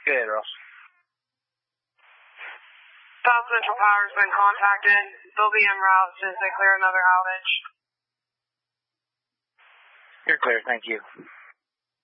Go ahead, Ross. South Central Power's been contacted. They'll be en route as soon as they clear another outage. You're clear, thank you.